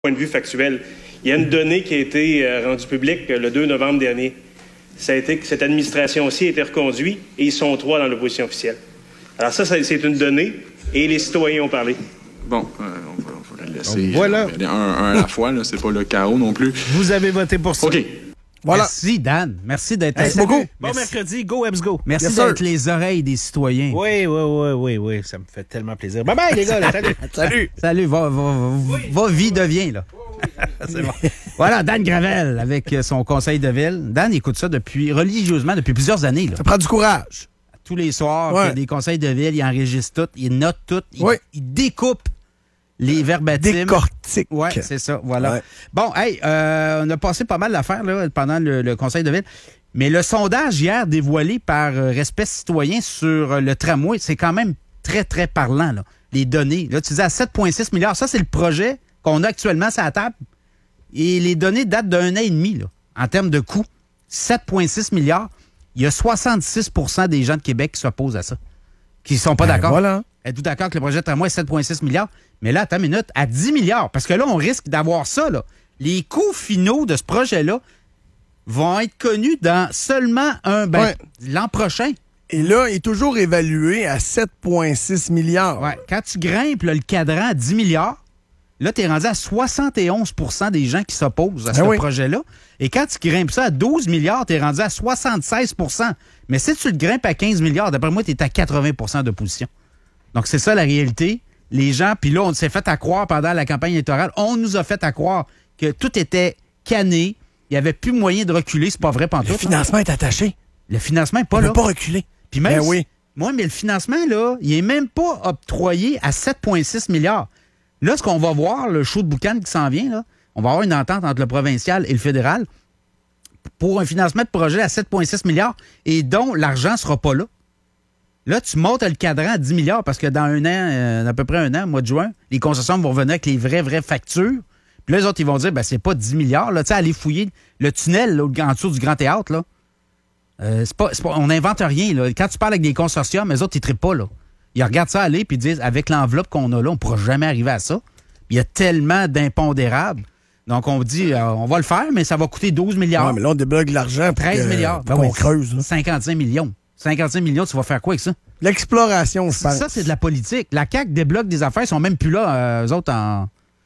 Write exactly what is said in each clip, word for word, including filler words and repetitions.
point de vue factuel. Il y a une donnée qui a été euh, rendue publique euh, le deux novembre dernier. Ça a été que cette administration-ci a été reconduite et ils sont trois dans l'opposition officielle. Alors ça, ça c'est une donnée et les citoyens ont parlé. Bon, euh, on, va, on va la laisser. Donc, voilà. Un, un à la fois, là, c'est pas le chaos non plus. Vous avez voté pour ça. OK. Voilà. Merci, Dan. Merci d'être... Merci beaucoup. Bon mercredi, go Ebs go. Merci Yes, d'être sir. les oreilles des citoyens. Oui, oui, oui, oui, oui. Ça me fait tellement plaisir. Bye bye, les gars. Là, salut. Salut. Salut, va, va, va, va vie devient, là. C'est bon. Voilà, Dan Gravel avec son conseil de ville. Dan écoute ça depuis religieusement depuis plusieurs années. Là. Ça prend du courage. Tous les soirs, Ouais. il y a des conseils de ville, il enregistre tout, il note tout, il, Oui. il découpe les verbatims. Décortique. Oui, c'est ça, voilà. Ouais. Bon, hey, euh, on a passé pas mal d'affaires là, pendant le, le conseil de ville. Mais le sondage hier dévoilé par euh, Respect citoyen sur euh, le tramway, c'est quand même très, très parlant, là. Les données. Là, tu disais à sept virgule six milliards. Ça, c'est le projet qu'on a actuellement sur la table. Et les données datent d'un an et demi, là, en termes de coût. sept virgule six milliards. Il y a soixante-six pour cent des gens de Québec qui s'opposent à ça. Qui ne sont pas Ben, d'accord. voilà. Êtes-vous d'accord que le projet de tramway est sept virgule six milliards? Mais là, attends une minute, à dix milliards. Parce que là, on risque d'avoir ça, là. Les coûts finaux de ce projet-là vont être connus dans seulement un, ben, Ouais. l'an prochain. Et là, il est toujours évalué à sept virgule six milliards. Ouais. Quand tu grimpes là, le cadran à dix milliards, là, tu es rendu à soixante et onze pour cent des gens qui s'opposent à Ben ce oui. projet-là. Et quand tu grimpes ça à douze milliards, tu es rendu à soixante-seize pour cent. Mais si tu le grimpes à quinze milliards, d'après moi, tu es à quatre-vingts pour cent d'opposition. Donc, c'est ça la réalité. Les gens, puis là, on s'est fait à croire pendant la campagne électorale, on nous a fait à croire que tout était canné, il n'y avait plus moyen de reculer. C'est pas vrai, pantoute. Le hein. financement est attaché. Le financement n'est On pas ne là. peut pas reculer. Puis même Ben si- oui. Moi, mais le financement, là, il n'est même pas octroyé à sept virgule six milliards. Là, ce qu'on va voir, le show de boucan qui s'en vient, là, on va avoir une entente entre le provincial et le fédéral pour un financement de projet à sept virgule six milliards et dont l'argent ne sera pas là. Là, tu montes le cadran à dix milliards parce que dans un an, euh, à peu près un an, au mois de juin, les concessions vont revenir avec les vraies, vraies factures. Puis là, les autres, ils vont dire, ben c'est pas dix milliards. Là, tu sais, aller fouiller le tunnel là, en dessous du Grand Théâtre, là. Euh, c'est pas, c'est pas- on n'invente rien. Là. Quand tu parles avec des consortiums, les autres, ils ne trippent pas. Là. Ils regardent ça aller puis ils disent, avec l'enveloppe qu'on a là, on ne pourra jamais arriver à ça. Il y a tellement d'impondérables. Donc, on dit, euh, on va le faire, mais ça va coûter douze milliards. Ouais, mais là, on débloque l'argent pour treize que- milliards. pour Ben qu'on oui, creuse. là. cinquante-cinq millions. cinquante-cinq millions, tu vas faire quoi avec ça? L'exploration, je pense. Ça, c'est de la politique. La C A Q débloque des affaires. Ils sont même plus là, euh, eux autres, en,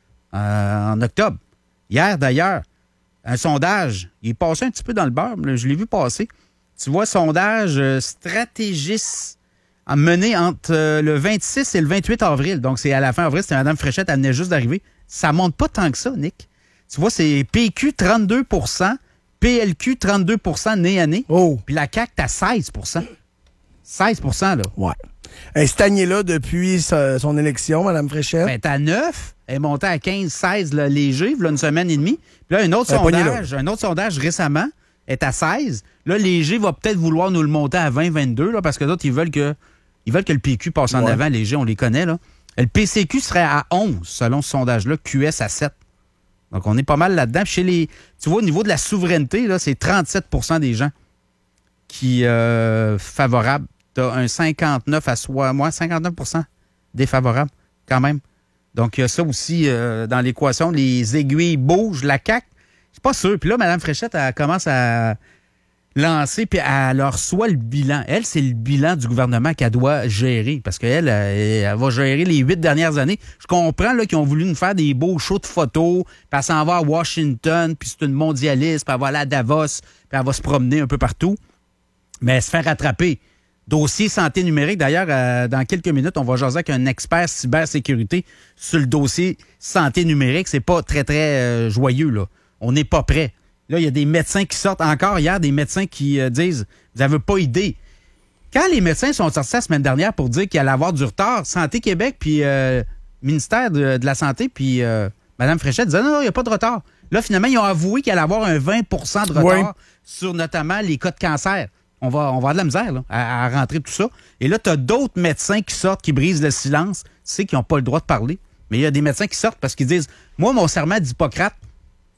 euh, en octobre. Hier, d'ailleurs, un sondage. Il est passé un petit peu dans le beurre. Là, je l'ai vu passer. Tu vois, sondage euh, stratégiste en- mené entre euh, le vingt-six et le vingt-huit avril. Donc, c'est à la fin avril. C'était Mme Fréchette. Elle venait juste d'arriver. Ça monte pas tant que ça, Nick. Tu vois, c'est P Q trente-deux pour cent, P L Q trente-deux pour cent année à année. Oh, Puis la C A Q, t'as seize pour cent. seize pour cent, là. ouais. Elle est stagnée là depuis sa- son élection, Mme Fréchette. Ben, t'es à neuf, elle est montée à quinze seize là, léger, là, une semaine et demie. Puis là, un autre Elle est pognée sondage, un autre sondage récemment est à seize. Là, léger va peut-être vouloir nous le monter à vingt vingt-deux, là, parce que d'autres, ils veulent que ils veulent que le P Q passe en Ouais. avant. Léger, on les connaît, là. Le P C Q serait à onze, selon ce sondage-là, Q S à sept. Donc, on est pas mal là-dedans. Puis chez les, tu vois, au niveau de la souveraineté, là, c'est trente-sept pour cent des gens qui euh, favorables. T'as un cinquante-neuf à soi, moi, cinquante-neuf pour cent défavorables, quand même. Donc, il y a ça aussi euh, dans l'équation. Les aiguilles bougent, la C A Q, c'est pas sûr. Puis là, Mme Fréchette, elle commence à lancer, puis elle leur reçoit le bilan. Elle, c'est le bilan du gouvernement qu'elle doit gérer, parce qu'elle, elle, elle va gérer les huit dernières années. Je comprends là, qu'ils ont voulu nous faire des beaux shows de photos, puis elle s'en va à Washington, puis c'est une mondialiste, puis elle va aller à Davos, puis elle va se promener un peu partout. Mais elle se fait rattraper. Dossier santé numérique. D'ailleurs, euh, dans quelques minutes, on va jaser avec un expert cybersécurité sur le dossier santé numérique. C'est pas très, très euh, joyeux, là. On n'est pas prêt. Là, il y a des médecins qui sortent encore hier, des médecins qui euh, disent « Vous n'avez pas idée ». Quand les médecins sont sortis la semaine dernière pour dire qu'il allait avoir du retard, Santé Québec, puis euh, ministère de, de la Santé, puis euh, Mme Fréchette disait « Non, non, il n'y a pas de retard ». Là, finalement, ils ont avoué qu'il allait avoir un vingt pour cent de retard Oui. sur notamment les cas de cancer. On va, on va avoir de la misère là, à, à rentrer tout ça. Et là, tu as d'autres médecins qui sortent, qui brisent le silence. Tu sais qu'ils n'ont pas le droit de parler. Mais il y a des médecins qui sortent parce qu'ils disent « Moi, mon serment d'Hippocrate,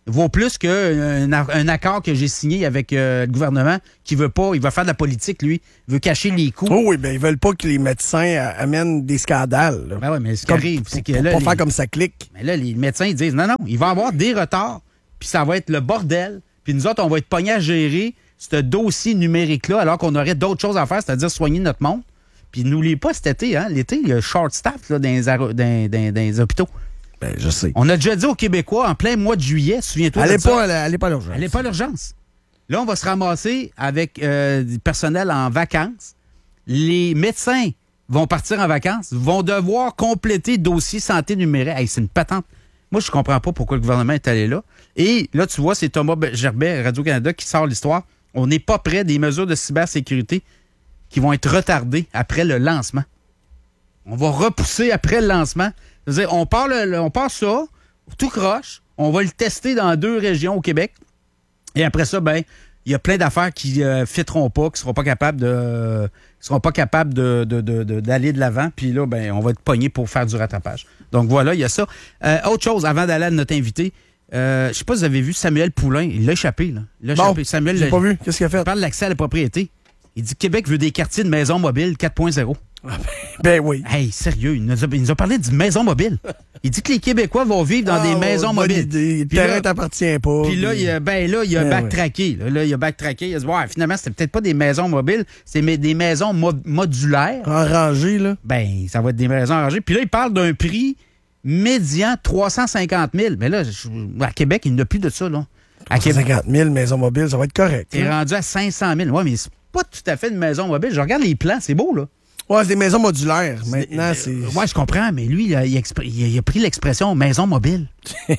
vaut plus qu'un un accord que j'ai signé avec euh, le gouvernement qui veut pas, il va faire de la politique, lui. Il veut cacher les coûts. Oh oui, ben ils veulent pas que les médecins a- amènent des scandales. Là. Ben ouais, mais ce qui Comme- arrive, c'est que pour là, pas les, faire comme ça clique. mais là, les médecins ils disent non, non, il va y avoir des retards, puis ça va être le bordel, puis nous autres, on va être pognés à gérer ce dossier numérique-là, alors qu'on aurait d'autres choses à faire, c'est-à-dire soigner notre monde. Puis n'oubliez pas cet été, hein, l'été, il y a short staff là, dans, les aro- dans- dans- dans les hôpitaux. Ben, je sais. On a déjà dit aux Québécois, en plein mois de juillet, souviens-toi Allez de ça, pas, à la- allez pas à l'urgence. allez pas à l'urgence. Là, on va se ramasser avec euh, du personnel en vacances. Les médecins vont partir en vacances, vont devoir compléter le dossier santé numérique. Hey, c'est une patente. Moi, je comprends pas pourquoi le gouvernement est allé là. Et là, tu vois, c'est Thomas Gerbet, Radio-Canada, qui sort l'histoire. On n'est pas près des mesures de cybersécurité qui vont être retardées après le lancement. On va repousser après le lancement. C'est-à-dire, on part, le, on part ça, tout croche, on va le tester dans deux régions au Québec. Et après ça, ben, il y a plein d'affaires qui ne fitteront pas, qui seront pas capables de, qui seront pas capables de, de, de, de- d'aller de l'avant. Puis là, ben, on va être pogné pour faire du rattrapage. Donc voilà, il y a ça. Euh, autre chose, avant d'aller à notre invité, euh, je sais pas si vous avez vu Samuel Poulain, il l'a échappé, là. Il l'a Bon, échappé. Samuel, j'ai le- pas vu. Qu'est-ce qu'il a il fait? parle de l'accès à la propriété. Il dit que Québec veut des quartiers de maisons mobiles quatre point zéro. Ben oui. Hey, sérieux, il nous, a, il nous a parlé d'une maison mobile. Il dit que les Québécois vont vivre dans des Ah, maisons bonne mobiles. idée. Le Puis terrain là- t'appartient pas. Puis là, il a, ben là, il a Ben backtracké. Là, Là, il a backtracké. Il a dit, ouais, finalement, c'était peut-être pas des maisons mobiles, c'est mais des maisons mo- modulaires. En rangée, là. Ben, ça va être des maisons arrangées. Puis là, il parle d'un prix médian trois cent cinquante mille. Mais là, je- à Québec, il n'y a plus de ça, là. À Québec, cinquante mille maisons mobiles, ça va être correct. t'es hein? rendu à cinq cent mille. Ouais, mais c'est pas tout à fait une maison mobile. Je regarde les plans, c'est beau, là. Ouais, c'est des maisons modulaires. Maintenant, c'est. Euh, Ouais, je comprends, mais lui, il a, il a expr- il a- il a pris l'expression maison mobile.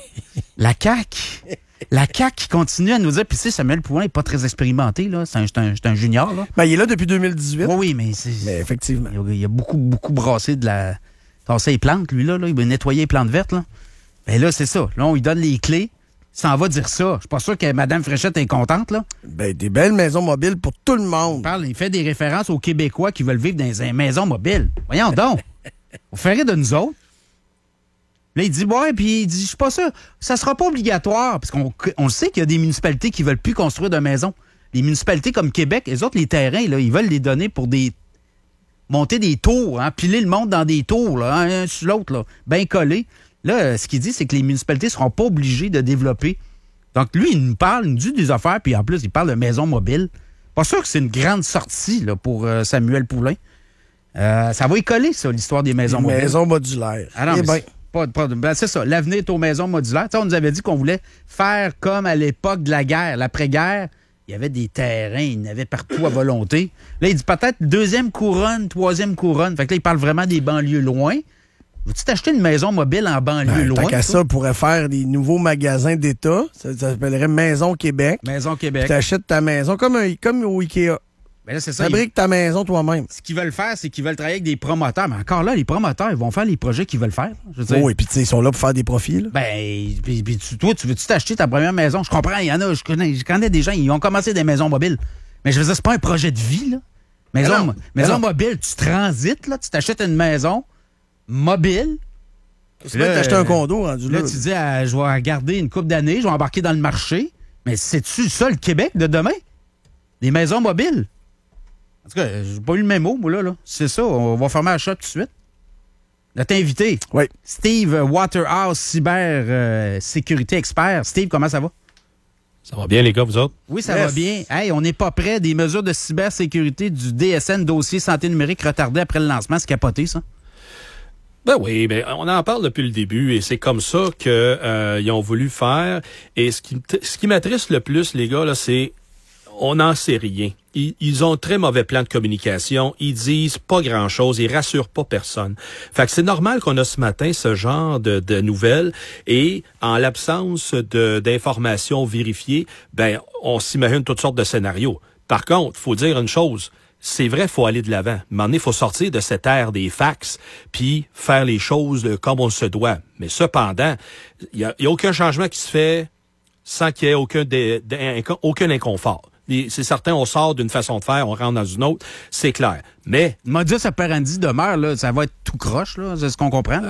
La C A Q. La C A Q qui continue à nous dire, puis tu sais, Samuel Poulain n'est pas très expérimenté, là. C'est un, c'est un- c'est un junior, là. Ben, il est là depuis deux mille dix-huit. Oui, oui, mais c'est. Mais effectivement. Il a, il a beaucoup, beaucoup brassé de la. Tasser les plantes, lui, là, là. Il va nettoyer les plantes vertes, là. Ben là, c'est ça. Là, on lui donne les clés. Il s'en va dire ça. Je suis pas sûr que Mme Fréchette est contente, là. Ben, des belles maisons mobiles pour tout le Il monde. parle, il fait des références aux Québécois qui veulent vivre dans des maisons mobiles. Voyons donc. On ferait de nous autres. Là, il dit, ouais, puis il dit, je suis pas sûr. Ça sera pas obligatoire, parce qu'on on le sait qu'il y a des municipalités qui veulent plus construire de maisons. Les municipalités comme Québec, les autres, les terrains, là, ils veulent les donner pour des monter des tours, hein, piler le monde dans des tours, là, un sur l'autre, là, bien collés. Là, euh, ce qu'il dit, c'est que les municipalités ne seront pas obligées de développer. Donc, lui, il nous parle, il nous dit des affaires, puis en plus, il parle de maisons mobiles. Pas sûr que c'est une grande sortie là, pour euh, Samuel Poulain. Euh, ça va y coller, ça, l'histoire des maisons Des mobiles. maisons modulaires. Ah non, Eh mais ben, c'est pas, pas- ben, c'est ça, l'avenir est aux maisons modulaires. Tu sais, on nous avait dit qu'on voulait faire comme à l'époque de la guerre, l'après-guerre. Il y avait des terrains, il y en avait partout à volonté. Là, il dit peut-être deuxième couronne, troisième couronne. Fait que là, il parle vraiment des banlieues loin. Veux-tu t'acheter une maison mobile en banlieue ben, loin? tant qu'à toi? ça, on pourrait faire des nouveaux magasins d'État. Ça, ça s'appellerait Maison Québec. Maison Québec. Tu achètes ta maison comme, un, comme au Ikea. Ben là, c'est ça. Fabrique ta maison toi-même. ils- ce qu'ils veulent faire, c'est qu'ils veulent travailler avec des promoteurs. Mais encore là, les promoteurs, ils vont faire les projets qu'ils veulent faire. Je veux dire. Oh, et puis tu sais, ils sont là pour faire des profits. Là. Ben, puis, puis tu, toi, tu veux-tu t'acheter ta première maison? Je comprends, il y en a, je connais, je connais des gens, ils ont commencé des maisons mobiles. Mais je veux dire, c'est pas un projet de vie, là. Maison, Mais non, mais maison non. mobile, tu transites, là, tu t'achètes une maison mobile. Tu peux t'acheter un condo rendu Là, là. tu dis, ah, je vais garder une couple d'années, je vais embarquer dans le marché. Mais c'est-tu ça le Québec de demain? Des maisons mobiles? En tout cas, j'ai pas eu le même mot, moi, là. là. C'est ça, on va fermer la shop tout de suite. Notre invité, Oui. Steve Waterhouse, cyber euh, sécurité expert. Steve, comment ça va? Ça va bien, les gars, vous autres? Oui, ça Yes. va bien. Hey, on n'est pas près des mesures de cybersécurité du D S N, dossier santé numérique retardé après le lancement. C'est capoté, ça? Ben oui, ben on en parle depuis le début et c'est comme ça que euh, ils ont voulu faire. Et ce qui, me t- ce qui m'attriste le plus, les gars, là, c'est on n'en sait rien. Ils, ils ont un très mauvais plan de communication. Ils disent pas grand-chose. Ils rassurent pas personne. Fait que c'est normal qu'on a ce matin ce genre de, de nouvelles et en l'absence de d'informations vérifiées, ben on s'imagine toutes sortes de scénarios. Par contre, faut dire une chose. C'est vrai, faut aller de l'avant. À un moment donné, il faut sortir de cette ère des fax puis faire les choses euh, comme on se doit. Mais cependant, il y a, y a aucun changement qui se fait sans qu'il y ait aucun, dé- dé- inco- aucun inconfort. C'est certain, on sort d'une façon de faire, on rentre dans une autre, c'est clair. Mais... Modus operandi demeure, là, ça va être tout croche, là, c'est ce qu'on comprend?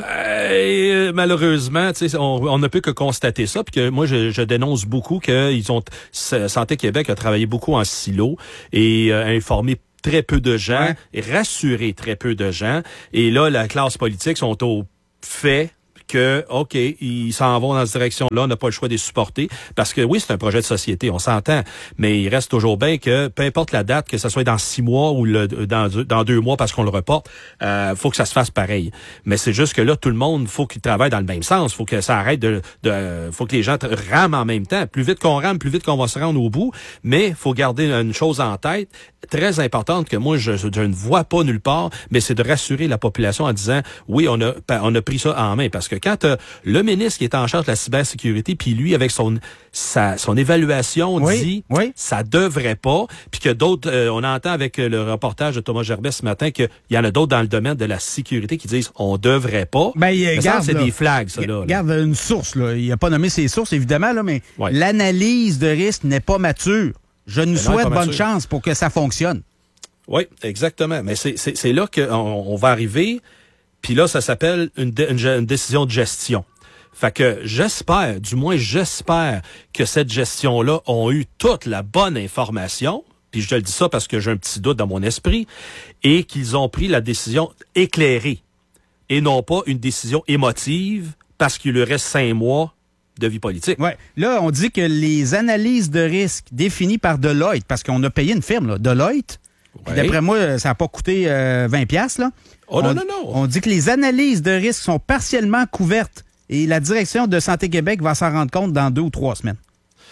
Euh, malheureusement, on, on ne peut que constater ça, puis que moi, je, je dénonce beaucoup qu'ils ont... Santé Québec a travaillé beaucoup en silo et euh, a informé très peu de gens, ouais. et rassuré très peu de gens. Et là, la classe politique sont au fait que, OK, ils s'en vont dans cette direction-là, on n'a pas le choix de les supporter, parce que oui, c'est un projet de société, on s'entend, mais il reste toujours bien que, peu importe la date, que ce soit dans six mois ou le, dans, dans deux mois parce qu'on le reporte, euh, faut que ça se fasse pareil. Mais c'est juste que là, tout le monde, faut qu'il travaille dans le même sens, faut que ça arrête de, de faut que les gens rament en même temps. Plus vite qu'on rame, plus vite qu'on va se rendre au bout, mais faut garder une chose en tête, très importante, que moi, je, je ne vois pas nulle part, mais c'est de rassurer la population en disant, oui, on a, on a pris ça en main, parce que quand euh, le ministre qui est en charge de la cybersécurité, puis lui, avec son sa, son évaluation, oui, dit oui. ça devrait pas, puis que d'autres, euh, on entend avec le reportage de Thomas Gerbet ce matin qu'il y en a d'autres dans le domaine de la sécurité qui disent on devrait pas. Ben, mais garde, ça, c'est des flags, ça, là. Garde une source, là. Il n'a pas nommé ses sources, évidemment, là, mais ouais. l'analyse de risque n'est pas mature. Je nous souhaite bonne chance pour que ça fonctionne. Oui, exactement. Mais c'est, c'est, c'est là qu'on on va arriver, puis là, ça s'appelle une, de, une, une décision de gestion. Fait que j'espère, du moins j'espère, que cette gestion-là ont eu toute la bonne information, puis je te le dis ça parce que j'ai un petit doute dans mon esprit, et qu'ils ont pris la décision éclairée, et non pas une décision émotive, parce qu'il lui reste cinq mois de vie politique. Ouais. Là, on dit que les analyses de risque définies par Deloitte, parce qu'on a payé une firme, là, Deloitte, ouais. d'après moi, ça n'a pas coûté euh, vingt piastres, là. Oh on, non, non, non. On dit que les analyses de risque sont partiellement couvertes et la direction de Santé Québec va s'en rendre compte dans deux ou trois semaines.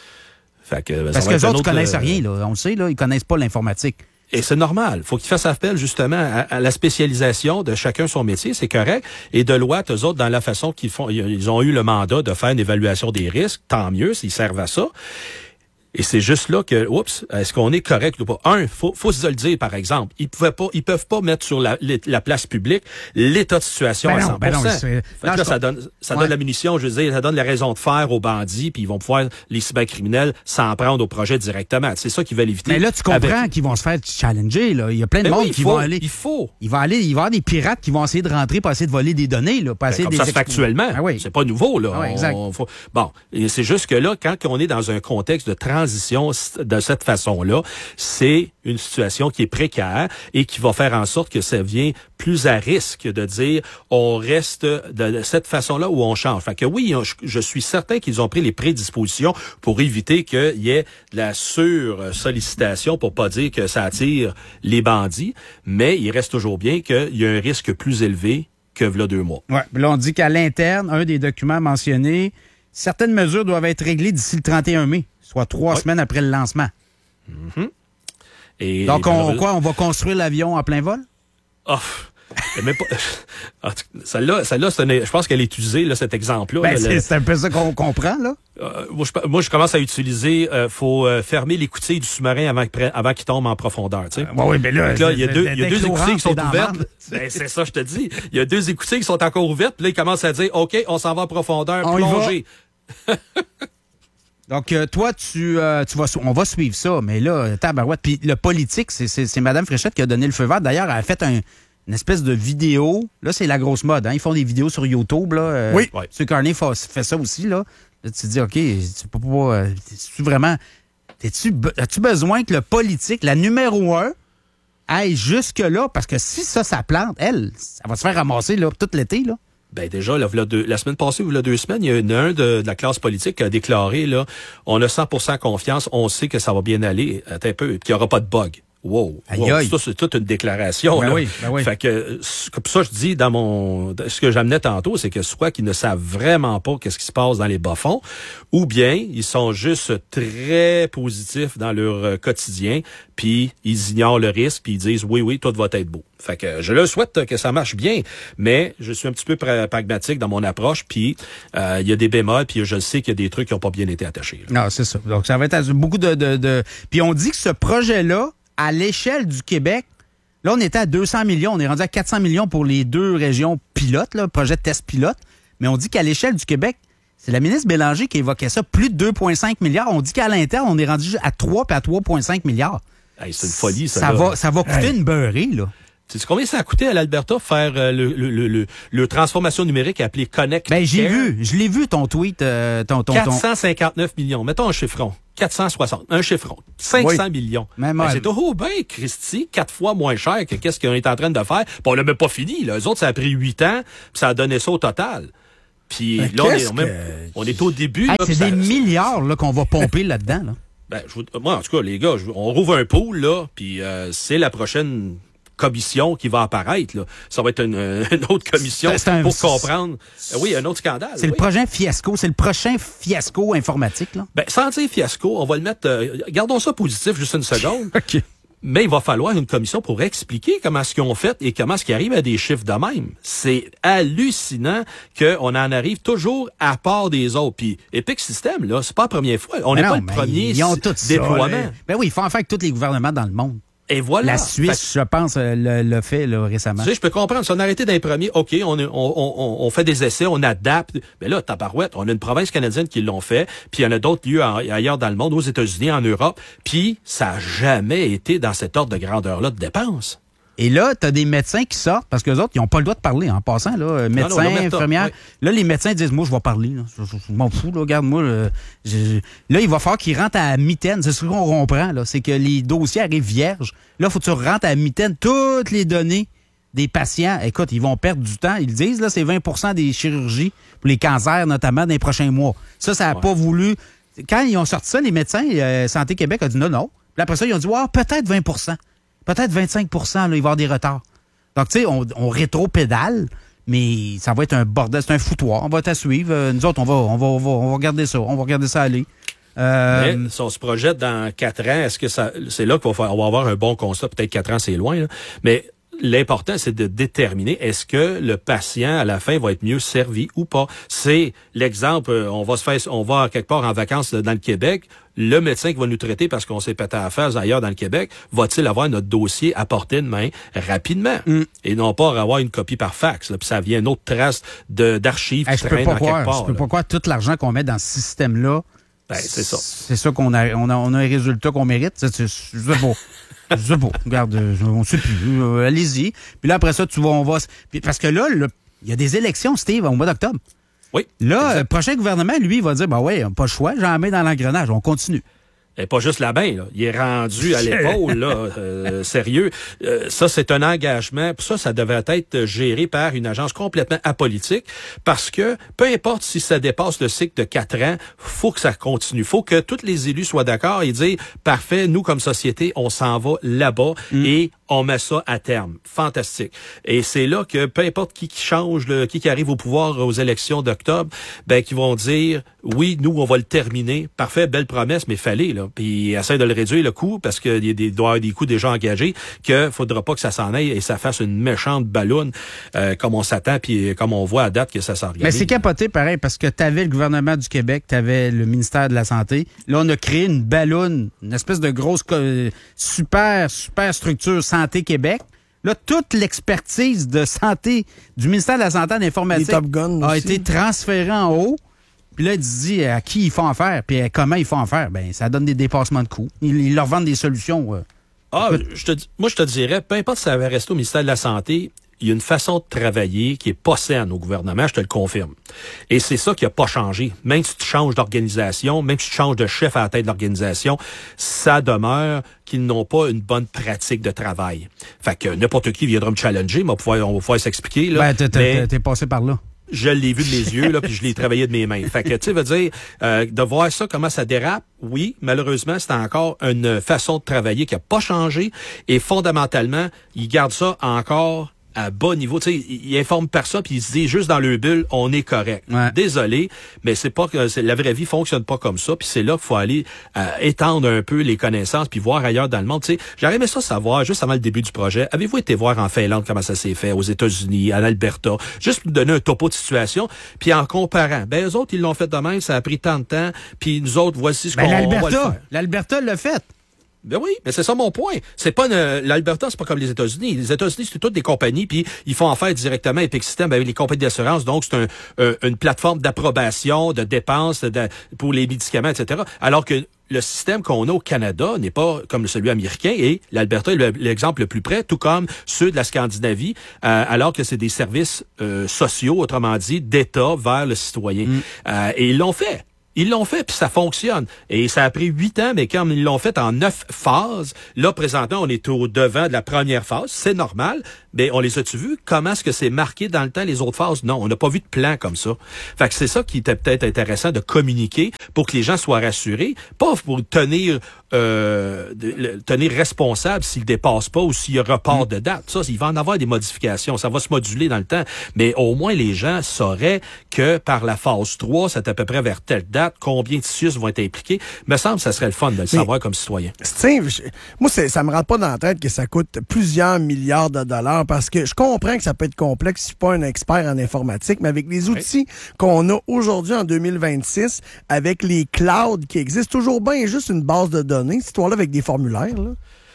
Fait que, ben, parce que les autres ne autre, connaissent euh... rien, là. On le sait, là, ils connaissent pas l'informatique. Et c'est normal. Faut qu'ils fassent appel, justement, à, à la spécialisation de chacun son métier, c'est correct. Et Deloitte, eux autres, dans la façon qu'ils font, ils ont eu le mandat de faire une évaluation des risques, tant mieux s'ils servent à ça. Et c'est juste là que, oups, est-ce qu'on est correct ou pas? Un, faut, faut se le dire, par exemple. Ils pouvaient pas, ils peuvent pas mettre sur la, la place publique l'état de situation ben à non, cent pour cent. Ben non, fait non, que là, ça donne, ça ouais. donne la munition, je veux dire, ça donne la raison de faire aux bandits, puis ils vont pouvoir, les cybercriminels, s'en prendre au projet directement. C'est ça qu'ils veulent éviter. Mais là, tu comprends avec... qu'ils vont se faire challenger, là. Il y a plein de mais monde oui, qui faut, vont aller. Il faut. Il va aller, il va y avoir des pirates qui vont essayer de rentrer pour essayer de voler des données, là. Pour essayer ben, comme de ça les se fait actuellement. Ah, oui. C'est pas nouveau, là. Ah, oui, exact. On, faut... Bon. Et c'est juste que là, quand on est dans un contexte de transition, de cette façon-là, c'est une situation qui est précaire et qui va faire en sorte que ça devient plus à risque de dire on reste de cette façon-là ou on change. Fait que oui, je suis certain qu'ils ont pris les prédispositions pour éviter qu'il y ait de la sur-sollicitation, pour pas dire que ça attire les bandits, mais il reste toujours bien qu'il y a un risque plus élevé que v'là deux mois. Ouais. Là, on dit qu'à l'interne, un des documents mentionnés, certaines mesures doivent être réglées d'ici le trente et un mai, soit trois ouais. semaines après le lancement. Mm-hmm. Et donc, on, quoi, on va construire l'avion en plein vol? Oh, mais pas... Celle-là, celle-là c'est une... je pense qu'elle est utilisée, là, cet exemple-là. Ben, là, c'est, le... c'est un peu ça qu'on comprend, là. Euh, moi, je, moi, je commence à utiliser, euh, faut euh, fermer l'écoutille du sous-marin avant, avant qu'il tombe en profondeur, tu sais. Euh, oui, mais là, là, il y a deux, il y a deux écoutilles qui sont ouvertes. Ben, c'est ça, je te dis. Il y a deux écoutilles qui sont encore ouvertes, puis là, ils commencent à dire, OK, on s'en va en profondeur, on plonger. Donc, euh, toi, tu, euh, tu vas, on va suivre ça, mais là, tabarouette. Puis le politique, c'est, c'est, c'est Mme Fréchette qui a donné le feu vert. D'ailleurs, elle a fait un, une espèce de vidéo. Là, c'est la grosse mode. Hein? Ils font des vidéos sur YouTube. Là. Euh, oui. M. Carney fait, fait ça aussi. Là, là tu te dis, OK, tu peux pas. Euh, tu vraiment. T'es-tu, as-tu besoin que le politique, la numéro un, aille jusque-là? Parce que si ça, ça plante, elle, ça va se faire ramasser là, tout l'été, là. Ben déjà, là, deux, la semaine passée ou là deux semaines, il y a une, un de, de la classe politique qui a déclaré, là, on a cent pour cent confiance, on sait que ça va bien aller, attends un peu, qu'il n'y aura pas de bug. Wow, aïe, wow. aïe. Ça, c'est toute une déclaration. Ben là. oui, ben oui. Fait que, comme ça, je dis dans mon, ce que j'amenais tantôt, c'est que soit qu'ils ne savent vraiment pas qu'est-ce qui se passe dans les bas-fonds, ou bien ils sont juste très positifs dans leur euh, quotidien, puis ils ignorent le risque, puis ils disent oui, oui, tout va être beau. Fait que je leur souhaite que ça marche bien, mais je suis un petit peu pragmatique dans mon approche, puis euh, il y a des bémols, puis je sais qu'il y a des trucs qui n'ont pas bien été attachés. Là. Non, c'est ça. Donc ça va être beaucoup de, de, de... Puis on dit que ce projet-là, à l'échelle du Québec, là, on était à deux cents millions. On est rendu à quatre cents millions pour les deux régions pilotes, là, projet de test pilote. Mais on dit qu'à l'échelle du Québec, C'est la ministre Bélanger qui évoquait ça, plus de deux virgule cinq milliards. On dit qu'à l'interne, on est rendu à trois puis à trois virgule cinq milliards. Hey, c'est une folie, ça. Ça, là. va, ça va coûter Hey. une beurrée, là. Tu sais combien ça a coûté à l'Alberta faire euh, le, le, le, le, le transformation numérique appelé Connect Ben, j'ai Care? vu, je l'ai vu ton tweet, euh, ton, ton, ton. quatre cent cinquante-neuf millions. Mettons un chiffron. quatre cent soixante. Un chiffron. cinq cents Oui. millions. Même Ben, mal. c'est oh ben, Christy, quatre fois moins cher que qu'est-ce qu'on est en train de faire. Puis on l'a même pas fini, là. Eux autres, ça a pris huit ans, puis ça a donné ça au total. Puis Mais là, on est, qu'est-ce même, que- on est au début. Hey, là, c'est puis ça- des milliards là, qu'on va pomper là-dedans. Là. Ben, je vous- moi, en tout cas, les gars, je- on rouvre un pool, là, puis euh, c'est la prochaine commission qui va apparaître. Là. Ça va être une, une autre commission C'est- c'est un- pour comprendre. Euh, oui, un autre scandale. C'est oui. le prochain fiasco, c'est le prochain fiasco informatique. Là. Ben, sans dire fiasco, on va le mettre... euh, gardons ça positif juste une seconde. OK. Mais il va falloir une commission pour expliquer comment ce qu'ils ont fait et comment ce qui arrive à des chiffres de même. C'est hallucinant qu'on en arrive toujours à part des autres. Puis Epic System, là, c'est pas la première fois. On n'est Mais pas non, le mais premier ils ont tout ça, déploiement. là. Ben oui, ils font affaire avec tous les gouvernements dans le monde. Et voilà. La Fait Suisse, je pense, euh, le, le fait là, récemment. Tu sais, je peux comprendre. Si on a arrêté d'un premier, OK, on, est- on, on, on fait des essais, on adapte. Mais là, tabarouette, on a une province canadienne qui l'ont fait, puis il y en a d'autres lieux en- ailleurs dans le monde, aux États-Unis, en Europe, puis ça n'a jamais été dans cet ordre de grandeur-là de dépenses. Et là, tu as des médecins qui sortent, parce que les autres, ils n'ont pas le droit de parler en passant. Là, Euh, médecins, non, l'Omerta, infirmières. oui. Là, les médecins disent, moi, je vais parler. Là. Je, je- je m'en fous, là, regarde-moi. Là, Je- là, il va falloir qu'ils rentrent à la mitaine. C'est ce qu'on comprend, là. C'est que les dossiers arrivent vierges. Là, il faut que tu rentres à la mitaine toutes les données des patients. Écoute, ils vont perdre du temps. Ils le disent, là, c'est vingt pour cent des chirurgies pour les cancers, notamment, dans les prochains mois. Ça, ça n'a Ouais. pas voulu... Quand ils ont sorti ça, les médecins, euh, Santé Québec a dit non, non. Puis après ça, ils ont dit, wow, peut-être vingt pour cent. Peut-être vingt-cinq pour cent, là, il va y avoir des retards. Donc, tu sais, on, on rétro-pédale, mais ça va être un bordel, c'est un foutoir. On va être à suivre. Euh, nous autres, on va, on va, on va, on va regarder ça. On va regarder ça aller. Euh, Mais si on se projette dans quatre ans, est-ce que ça, c'est là qu'on va, faire- on va avoir un bon constat? Peut-être quatre ans, c'est loin, là. Mais l'important, c'est de déterminer est-ce que le patient, à la fin, va être mieux servi ou pas. C'est l'exemple, euh, on va se faire, on va quelque part en vacances dans le Québec. Le médecin qui va nous traiter parce qu'on s'est pété à la face ailleurs dans le Québec, va-t-il avoir notre dossier à portée de main rapidement? Mm. Et non pas avoir une copie par fax, là, puis ça vient une autre trace de, d'archives hey, qui je peux traînent pas dans quelque croire, part. je peux là. pas croire tout l'argent qu'on met dans ce système-là. Ben, c'est ça. C'est ça qu'on a, on a, on a un résultat qu'on mérite. C'est, c'est, je sais pas. Je sais pas. Regarde, euh, on sait plus. Euh, allez-y. Puis là, après ça, tu vas, on va. s- puis parce que là, le- il y a des élections, Steve, au mois d'octobre. Oui. Là, exact. le prochain gouvernement, lui, il va dire, ben ouais, on n'a pas le choix, j'en mets dans l'engrenage, on continue. Et pas juste la main, là. Il est rendu à l'épaule, là. Euh, sérieux. Euh, ça, c'est un engagement. Puis ça, ça devrait être géré par une agence complètement apolitique parce que peu importe si ça dépasse le cycle de quatre ans, faut que ça continue. Faut que tous les élus soient d'accord et dire, parfait, nous, comme société, on s'en va là-bas et on met ça à terme. Fantastique. Et c'est là que peu importe qui, qui change, le, qui, qui arrive au pouvoir aux élections d'octobre, ben, qui vont dire, oui, nous, on va le terminer. Parfait, belle promesse, mais fallait, là. Puis essaie de le réduire le coût parce qu'il y a des, doit y avoir des coûts déjà engagés que faudra pas que ça s'en aille et ça fasse une méchante balloune euh, comme on s'attend puis comme on voit à date que ça s'organise. Mais c'est capoté pareil parce que tu avais le gouvernement du Québec, tu avais le ministère de la Santé. Là, on a créé une balloune, une espèce de grosse, co- super, super structure Santé Québec. Là, toute l'expertise de santé du ministère de la Santé en informatique Les Top Gun a aussi. été transférée en haut. Puis là, il se dit à qui ils font affaire, puis à comment ils font affaire. Ben, ça donne des dépassements de coûts. Ils, ils leur vendent des solutions. euh. Ah, je te, dis- moi, je te dirais, peu importe si ça avait resté au ministère de la Santé, il y a une façon de travailler qui est pas saine au gouvernement, je te le confirme. Et c'est ça qui a pas changé. Même si tu changes d'organisation, même si tu changes de chef à la tête de l'organisation, ça demeure qu'ils n'ont pas une bonne pratique de travail. Fait que n'importe qui viendra me challenger, mais on va pouvoir, on va pouvoir s'expliquer. Là, Ben, t'es, t'es- mais- t'es passé par là. je l'ai vu de mes yeux, là, puis je l'ai travaillé de mes mains. Fait que, tu sais, veut dire, euh, de voir ça, comment ça dérape, oui, malheureusement, c'est encore une façon de travailler qui a pas changé. Et fondamentalement, ils gardent ça encore à bas niveau. Tu sais, ils ils informent personne, puis ils se disent juste dans le bulle, on est correct. Ouais. Désolé, mais c'est pas que c'est- la vraie vie fonctionne pas comme ça. Puis c'est là qu'il faut aller euh, étendre un peu les connaissances, puis voir ailleurs dans le monde. Tu sais, j'aurais aimé ça savoir juste avant le début du projet. Avez-vous été voir en Finlande comment ça s'est fait, aux États-Unis, en Alberta, juste pour donner un topo de situation, puis en comparant. Ben eux autres ils l'ont fait de même, ça a pris tant de temps, puis nous autres voici ce Ben, qu'on on va le l'Alberta, faire. l'Alberta l'a fait. Ben oui, mais c'est ça mon point. C'est pas une, l'Alberta, c'est pas comme les États-Unis. Les États-Unis, c'est toutes des compagnies, puis ils font affaire directement Epic System avec les compagnies d'assurance. Donc, c'est un, euh, une plateforme d'approbation, de dépenses de, pour les médicaments, et cetera. Alors que le système qu'on a au Canada n'est pas comme celui américain, et l'Alberta est le, l'exemple le plus près, tout comme ceux de la Scandinavie, euh, alors que c'est des services euh, sociaux, autrement dit, d'État vers le citoyen. Mm. Euh, et ils l'ont fait. Ils l'ont fait, puis ça fonctionne. Et ça a pris huit ans, mais comme ils l'ont fait en neuf phases, là, présentement, on est au devant de la première phase. C'est normal, mais on les a-tu vus? Comment est-ce que c'est marqué dans le temps, les autres phases? Non, on n'a pas vu de plan comme ça. Fait que c'est ça qui était peut-être intéressant de communiquer pour que les gens soient rassurés, pas pour tenir euh, de, le, tenir responsable s'ils ne dépassent pas ou s'il y a report mmh. de date. Ça, il va en avoir des modifications. Ça va se moduler dans le temps. Mais au moins, les gens sauraient que par la phase trois, c'est à peu près vers telle date, combien de C I U S vont être impliqués. Il me semble que ça serait le fun de le Mais, savoir comme citoyen. Steve, je, moi, c'est, ça me rentre pas dans la tête que ça coûte plusieurs milliards de dollars parce que je comprends que ça peut être complexe. Je suis pas un expert en informatique, mais avec les outils ouais. qu'on a aujourd'hui en deux mille vingt-six, avec les clouds qui existent, toujours bien juste une base de données, cette histoire-là avec des formulaires, là.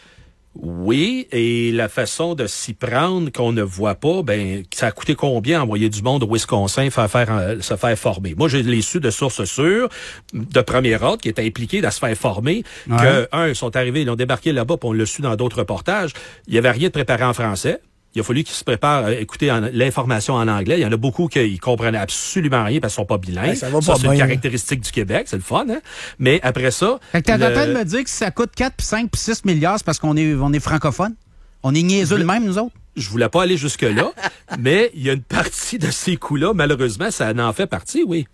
Oui, et la façon de s'y prendre qu'on ne voit pas, ben ça a coûté combien envoyer du monde au Wisconsin faire, faire euh, se faire former. Moi, j'ai les su de sources sûres, de premier ordre, qui étaient impliqués à se faire former, ouais. que, un, ils sont arrivés, ils ont débarqué là-bas, puis on l'a su dans d'autres reportages, il y avait rien de préparé en français. Il a fallu qu'ils se préparent à écouter en, l'information en anglais. Il y en a beaucoup qui comprenaient absolument rien parce qu'ils sont pas bilingues. Ouais, ça va ça, pas c'est bien. Une caractéristique du Québec, c'est le fun, hein? Mais après ça... Fait que t'es en train de me dire que si ça coûte quatre, cinq, six milliards, c'est parce qu'on est, on est francophone? On est niaiseux le même, nous autres? Je voulais pas aller jusque-là, mais il y a une partie de ces coûts-là, malheureusement, ça en fait partie, oui.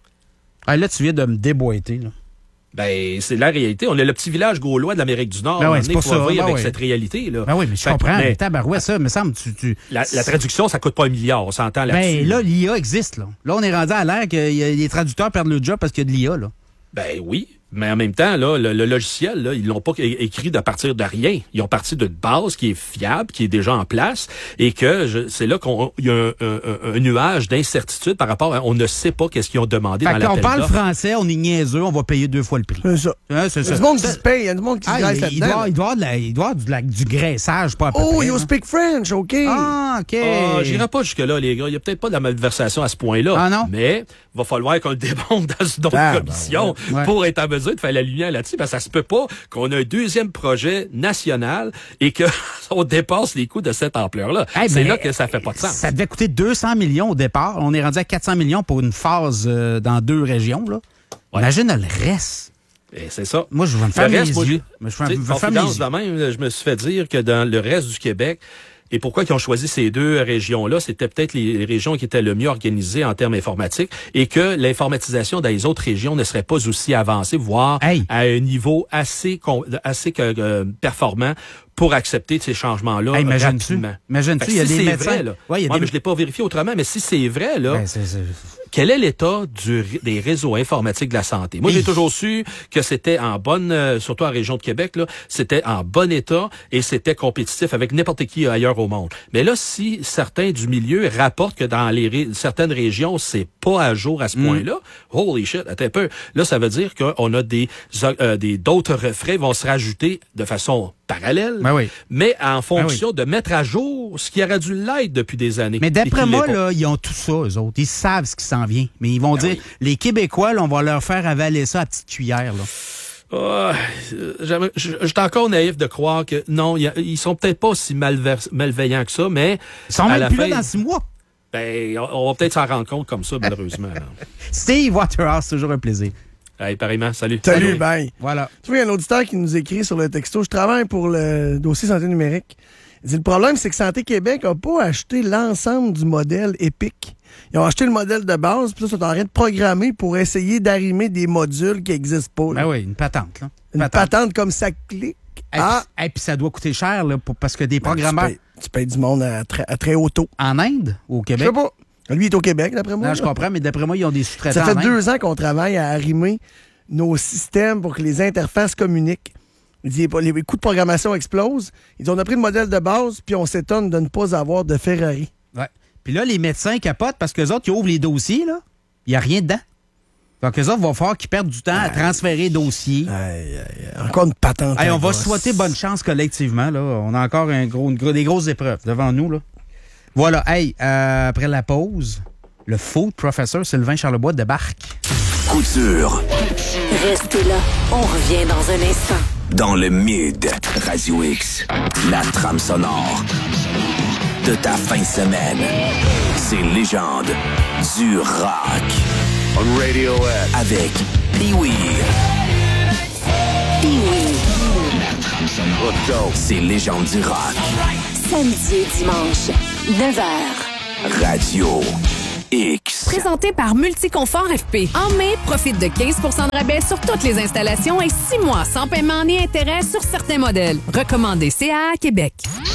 Ah, là, tu viens de me déboîter, là. Ben, c'est la réalité. On est le petit village gaulois de l'Amérique du Nord. Ben ouais, on c'est est pas ça. Ben avec ouais. cette réalité-là. Ben oui, mais je fait comprends. Mais, tabarouais, ça, me semble, tu, tu... La, la traduction, ça coûte pas un milliard. On s'entend là-dessus. Ben, là, l'I A existe, là. Là, on est rendu à l'air que les traducteurs perdent le job parce qu'il y a de l'I A, là. Ben oui. Mais en même temps, là, le, le logiciel, là, ils l'ont pas écrit de partir de rien. Ils ont parti d'une base qui est fiable, qui est déjà en place, et que je, c'est là qu'on il y a un, un, un, un nuage d'incertitude par rapport à on ne sait pas qu'est-ce qu'ils ont demandé fait dans l'appel d'offres. Quand on parle d'offres. français, on est niaiseux, on va payer deux fois le prix. C'est ça. Hein, c'est ça. Il y a du monde qui se paye, il y a du monde qui se ah, graisse il, là-dedans. Il doit, il doit avoir, de la, il doit avoir du, la, du graissage, pas à peu Oh, près, you hein. speak French, OK. Ah, OK. Ah, j'irai pas jusque-là, les gars. Il y a peut-être pas de la malversation à ce point-là. Ah non? Mais il va falloir qu'on le démonte dans une autre ah, commission ben, ouais. Ouais. pour être en mesure de faire la lumière là-dessus, parce que ça se peut pas qu'on ait un deuxième projet national et qu'on dépasse les coûts de cette ampleur-là. Hey, c'est là que ça fait pas de sens. Ça devait coûter deux cents millions au départ. On est rendu à quatre cents millions pour une phase euh, dans deux régions, là. Ouais. Imagine le reste. Et c'est ça. Moi, je vais me faire le mes reste, yeux. Moi, je, je, je confidence de même, je me suis fait dire que dans le reste du Québec, et pourquoi ils ont choisi ces deux régions-là? C'était peut-être les régions qui étaient le mieux organisées en termes informatiques et que l'informatisation dans les autres régions ne serait pas aussi avancée, voire hey. à un niveau assez, assez euh, performant pour accepter ces changements-là hey, imagine rapidement. Imagine-tu, il y a si des c'est médecins... Vrai, là, ouais, y a moi, des... mais je l'ai pas vérifié autrement, mais si c'est vrai, là... Ben, c'est, c'est... Quel est l'état du, des réseaux informatiques de la santé? Moi, j'ai toujours su que c'était en bonne, euh, surtout en région de Québec, là, c'était en bon état et c'était compétitif avec n'importe qui ailleurs au monde. Mais là, si certains du milieu rapportent que dans les ré- certaines régions, c'est pas à jour à ce mm. point-là, holy shit, attends un peu. Là, ça veut dire qu'on a des, euh, des d'autres frais vont se rajouter de façon parallèle, ben oui. mais en fonction ben oui. de mettre à jour ce qui aurait dû l'être depuis des années. Mais d'après moi, là, ils ont tout ça, eux autres. Ils savent ce qui s'en vient. Mais ils vont ben dire, oui. les Québécois, là, on va leur faire avaler ça à petite cuillère, là. Oh, je, je, je suis encore naïf de croire que non, y a, ils sont peut-être pas aussi malver- malveillants que ça, mais ils sont même plus fin, là dans six mois. Ben, on, on va peut-être s'en rendre compte comme ça, malheureusement. Steve Waterhouse, toujours un plaisir. Hey, pareillement, salut. Salut, salut. Bye. Voilà. Tu vois, il y a un auditeur qui nous écrit sur le texto. Je travaille pour le dossier santé numérique. Il dit, le problème, c'est que Santé Québec n'a pas acheté l'ensemble du modèle Epic. Ils ont acheté le modèle de base, puis là, ils sont en train de programmer pour essayer d'arrimer des modules qui n'existent pas. Là. Ben oui, une patente. Là. Une patente, patente comme ça clique. Et ah. puis ça doit coûter cher là, pour, parce que des ben, programmeurs... Tu payes, tu payes du monde à très, à très haut taux. En Inde ou au Québec? Je sais pas. Lui, il est au Québec, d'après moi. Non, je comprends, mais d'après moi, ils ont des sous-traitants. Ça fait en deux Inde. ans qu'on travaille à arrimer nos systèmes pour que les interfaces communiquent. Il dit, les coûts de programmation explosent. Ils dit, on a pris le modèle de base, puis on s'étonne de ne pas avoir de Ferrari. Ouais. Puis là, les médecins capotent parce qu'eux autres, ils ouvrent les dossiers, là. Il n'y a rien dedans. Donc, eux autres vont falloir qu'ils perdent du temps à transférer dossiers. Aïe, aïe, encore une patente. Hey, à on va gosse. souhaiter bonne chance collectivement. Là. On a encore un gros, une gros- des grosses épreuves devant nous. Là. Voilà. Hey, euh, après la pause, le faux professeur Sylvain Charlebois débarque. Couture Restez là, on revient dans un instant. dans le Mid Radio X. La trame sonore de ta fin de semaine. Ces légendes du rock. On Radio X. Avec Pee-Wee. Pee-Wee. Ces légendes du rock. Samedi et dimanche, neuf heures. Radio X. Présenté par Multiconfort F P. En mai, profite de quinze pour cent de rabais sur toutes les installations et six mois sans paiement ni intérêt sur certains modèles. Recommandé C A A Québec.